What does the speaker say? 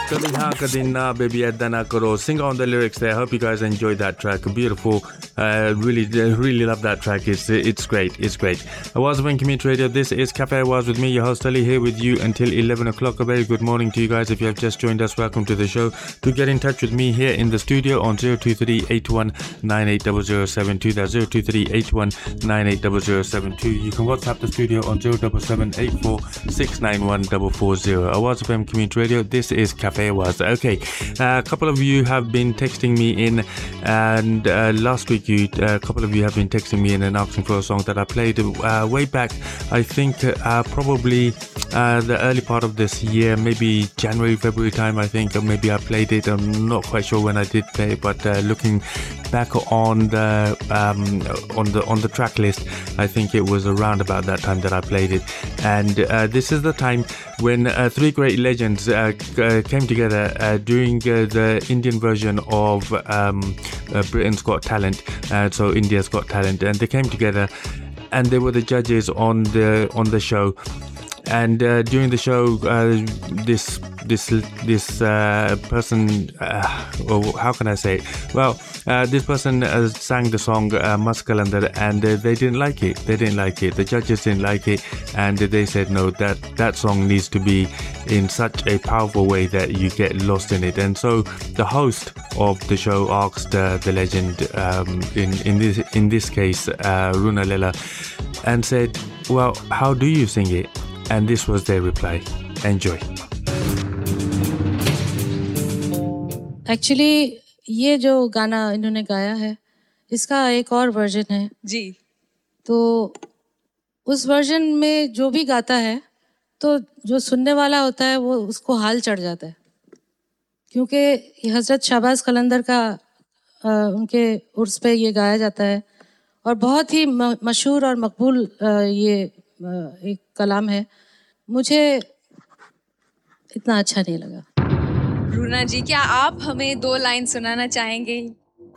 Kadi haan kadi na, baby edda na karo. Sing on the lyrics there. Hope you guys enjoyed that track. Beautiful. Really love that track. It's great. It's great. Awaz of Community Radio. This is Cafe Awaz with me, your host Ali, here with you until 11 o'clock. A very good morning to you guys. If you have just joined us, welcome to the show. To get in touch with me here in the studio on 023-8198-0072. That's 023-8198-0072. You can WhatsApp the studio on 077-84-691-440. Awaz of Community Radio. This is Cafe Awaz. Okay, a couple of you have been texting me in, and last week a couple of you have been texting me in and asking for a song that I played way back. I think probably the early part of this year, maybe January, February time. I think maybe I played it. I'm not quite sure when I did play it, but looking back on the track list, I think it was around about that time that I played it. And this is the time when three great legends came together doing the Indian version of Britain's Got Talent, so India's Got Talent, and they came together and they were the judges on the show. And during the show, this person, how can I say it? Well, this person sang the song Mast Kalandar, and they didn't like it. The judges didn't like it, and they said no, that song needs to be in such a powerful way that you get lost in it. And so the host of the show asked the legend, in this case Runa Lela, and said, well, how do you sing it? And this was their reply. Enjoy. Actually, ये जो गाना इन्होंने गाया है, इसका एक और version है जी. तो उस वर्जन में जो भी गाता है, तो जो सुनने वाला होता है वो उसको हाल चढ़ जाता है, क्योंकि हज़रत शाहबाज कलंदर का उनके उर्स पे ये गाया जाता है और बहुत ही मशहूर और मकबूल ये एक कलाम है. मुझे इतना अच्छा नहीं लगा. रूना जी, क्या आप हमें 2 लाइन सुनाना चाहेंगे?